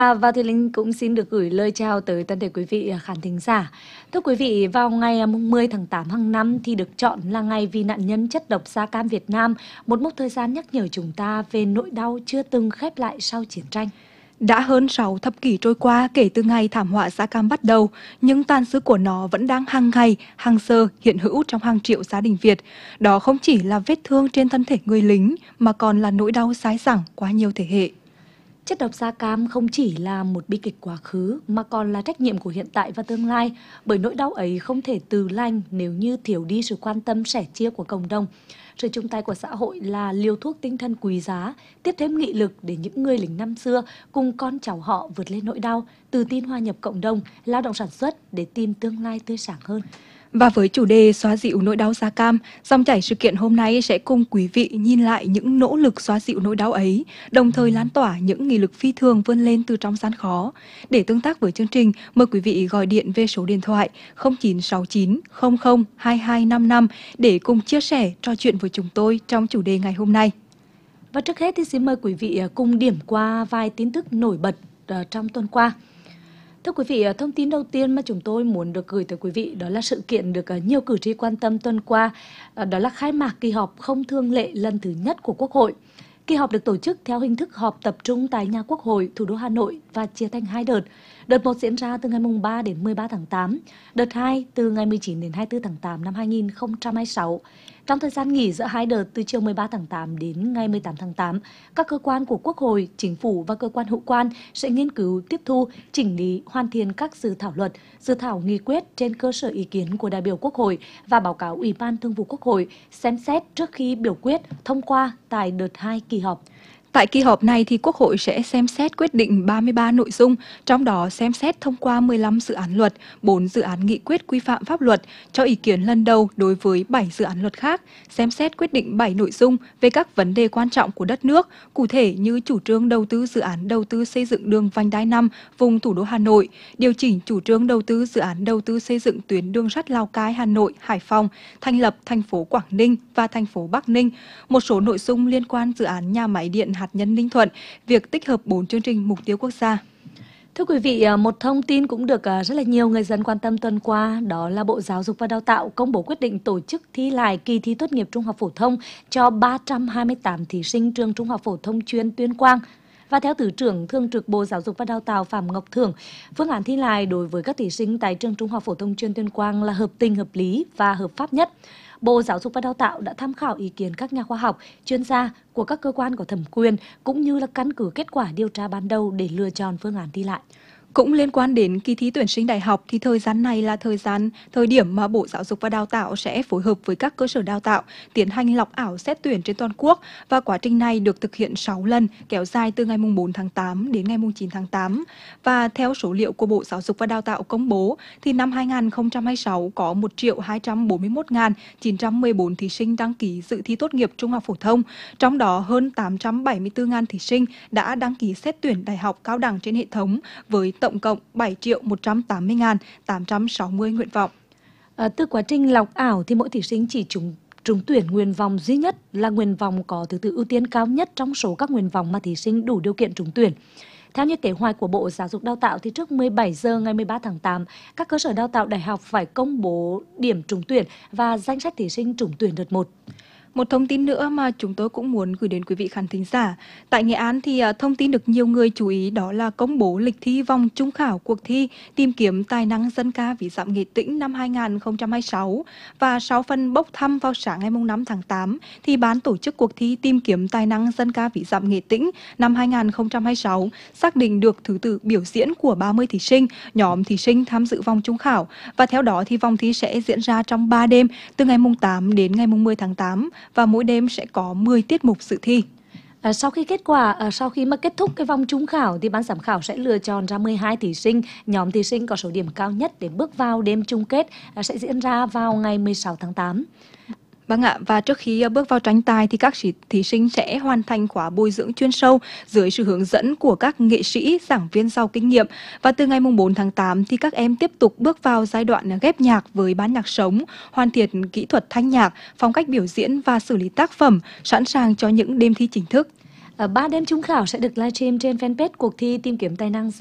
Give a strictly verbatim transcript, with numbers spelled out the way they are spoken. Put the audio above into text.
À, và thì Linh cũng xin được gửi lời chào tới toàn thể quý vị khán thính giả. Thưa quý vị, vào ngày mười tháng tám hàng năm thì được chọn là ngày vì nạn nhân chất độc da cam Việt Nam, một mốc thời gian nhắc nhở chúng ta về nỗi đau chưa từng khép lại sau chiến tranh. Đã hơn sáu thập kỷ trôi qua kể từ ngày thảm họa da cam bắt đầu, nhưng tàn dư của nó vẫn đang hàng ngày, hàng giờ hiện hữu trong hàng triệu gia đình Việt. Đó không chỉ là vết thương trên thân thể người lính, mà còn là nỗi đau dai dẳng qua nhiều thế hệ. Chất độc da cam không chỉ là một bi kịch quá khứ mà còn là trách nhiệm của hiện tại và tương lai, bởi nỗi đau ấy không thể từ lành nếu như thiếu đi sự quan tâm sẻ chia của cộng đồng. Sự chung tay của xã hội là liều thuốc tinh thần quý giá, tiếp thêm nghị lực để những người lính năm xưa cùng con cháu họ vượt lên nỗi đau, tự tin hòa nhập cộng đồng, lao động sản xuất để tin tương lai tươi sáng hơn. Và với chủ đề xóa dịu nỗi đau da cam, dòng chảy sự kiện hôm nay sẽ cùng quý vị nhìn lại những nỗ lực xóa dịu nỗi đau ấy, đồng thời lan tỏa những nghị lực phi thường vươn lên từ trong gian khó. Để tương tác với chương trình, mời quý vị gọi điện về số điện thoại không chín sáu chín không không hai hai năm năm để cùng chia sẻ, trò chuyện với chúng tôi trong chủ đề ngày hôm nay. Và trước hết thì xin mời quý vị cùng điểm qua vài tin tức nổi bật trong tuần qua. Thưa quý vị, thông tin đầu tiên mà chúng tôi muốn được gửi tới quý vị đó là sự kiện được nhiều cử tri quan tâm tuần qua, đó là khai mạc kỳ họp không thường lệ lần thứ nhất của Quốc hội. Kỳ họp được tổ chức theo hình thức họp tập trung tại nhà Quốc hội, thủ đô Hà Nội và chia thành hai đợt. Đợt một diễn ra từ ngày ba đến mười ba tháng tám, đợt hai từ ngày mười chín đến hai mươi tư tháng tám năm hai nghìn không trăm hai mươi sáu. Trong thời gian nghỉ giữa hai đợt từ chiều mười ba tháng tám đến ngày mười tám tháng tám, các cơ quan của Quốc hội, Chính phủ và cơ quan hữu quan sẽ nghiên cứu, tiếp thu, chỉnh lý, hoàn thiện các dự thảo luật, dự thảo nghị quyết trên cơ sở ý kiến của đại biểu Quốc hội và báo cáo Ủy ban Thường vụ Quốc hội xem xét trước khi biểu quyết thông qua tại đợt hai kỳ họp. Tại kỳ họp này thì Quốc hội sẽ xem xét quyết định ba mươi ba nội dung, trong đó xem xét thông qua mười lăm dự án luật, bốn dự án nghị quyết quy phạm pháp luật, cho ý kiến lần đầu đối với bảy dự án luật khác, xem xét quyết định bảy nội dung về các vấn đề quan trọng của đất nước, cụ thể như chủ trương đầu tư dự án đầu tư xây dựng đường vành đai năm vùng thủ đô Hà Nội, điều chỉnh chủ trương đầu tư dự án đầu tư xây dựng tuyến đường sắt Lào Cai, Hà Nội, Hải Phòng, thành lập thành phố Quảng Ninh và thành phố Bắc Ninh, một số nội dung liên quan dự án nhà máy điện hạt nhân Ninh Thuận, việc tích hợp bốn chương trình mục tiêu quốc gia. Thưa quý vị, một thông tin cũng được rất là nhiều người dân quan tâm tuần qua, đó là Bộ Giáo dục và Đào tạo công bố quyết định tổ chức thi lại kỳ thi tốt nghiệp trung học phổ thông cho ba trăm hai mươi tám thí sinh trường Trung học phổ thông chuyên Tuyên Quang. Và theo Thứ trưởng Thường trực Bộ Giáo dục và Đào tạo Phạm Ngọc Thưởng, phương án thi lại đối với các thí sinh tại trường Trung học phổ thông chuyên Tuyên Quang là hợp tình, hợp lý và hợp pháp nhất. Bộ Giáo dục và Đào tạo đã tham khảo ý kiến các nhà khoa học, chuyên gia của các cơ quan có thẩm quyền cũng như là căn cứ kết quả điều tra ban đầu để lựa chọn phương án thi lại. Cũng liên quan đến kỳ thi tuyển sinh đại học thì thời gian này là thời gian, thời điểm mà Bộ Giáo dục và Đào tạo sẽ phối hợp với các cơ sở đào tạo tiến hành lọc ảo xét tuyển trên toàn quốc, và quá trình này được thực hiện sáu lần, kéo dài từ ngày bốn tháng tám đến ngày chín tháng tám. Và theo số liệu của Bộ Giáo dục và Đào tạo công bố thì năm hai nghìn không trăm hai mươi sáu có một triệu hai trăm bốn mươi mốt nghìn chín trăm mười bốn thí sinh đăng ký dự thi tốt nghiệp trung học phổ thông, trong đó hơn tám trăm bảy mươi tư nghìn thí sinh đã đăng ký xét tuyển đại học cao đẳng trên hệ thống với tổng cộng bảy triệu một trăm tám mươi nghìn tám trăm sáu mươi nguyện vọng. À, từ quá trình lọc ảo thì mỗi thí sinh chỉ trúng trúng tuyển nguyện vọng duy nhất là nguyện vọng có thứ tự ưu tiên cao nhất trong số các nguyện vọng mà thí sinh đủ điều kiện trúng tuyển. Theo như kế hoạch của Bộ Giáo dục Đào tạo thì trước mười bảy giờ ngày mười ba tháng tám, các cơ sở đào tạo đại học phải công bố điểm trúng tuyển và danh sách thí sinh trúng tuyển đợt một. Một thông tin nữa mà chúng tôi cũng muốn gửi đến quý vị khán thính giả. Tại Nghệ An thì thông tin được nhiều người chú ý đó là công bố lịch thi vòng chung khảo cuộc thi tìm kiếm tài năng dân ca ví dặm Nghệ Tĩnh năm hai nghìn không trăm hai mươi sáu. Và sau phần bốc thăm vào sáng ngày năm tháng tám thì ban tổ chức cuộc thi tìm kiếm tài năng dân ca ví dặm Nghệ Tĩnh năm hai nghìn không trăm hai mươi sáu xác định được thứ tự biểu diễn của ba mươi thí sinh, nhóm thí sinh tham dự vòng chung khảo. Và theo đó thì vòng thi sẽ diễn ra trong ba đêm từ ngày tám đến ngày mười tháng tám. Và mỗi đêm sẽ có mười tiết mục dự thi. À, sau khi kết quả, à, sau khi mà kết thúc cái vòng chung khảo thì ban giám khảo sẽ lựa chọn ra mười hai thí sinh, nhóm thí sinh có số điểm cao nhất để bước vào đêm chung kết à, sẽ diễn ra vào ngày mười sáu tháng tám. Vâng ạ, và trước khi bước vào tranh tài thì các thí sinh sẽ hoàn thành khóa bồi dưỡng chuyên sâu dưới sự hướng dẫn của các nghệ sĩ, giảng viên giàu kinh nghiệm. Và từ ngày bốn tháng tám thì các em tiếp tục bước vào giai đoạn ghép nhạc với ban nhạc sống, hoàn thiện kỹ thuật thanh nhạc, phong cách biểu diễn và xử lý tác phẩm, sẵn sàng cho những đêm thi chính thức. Ba đêm trúng khảo sẽ được livestream trên fanpage cuộc thi tìm kiếm tài năng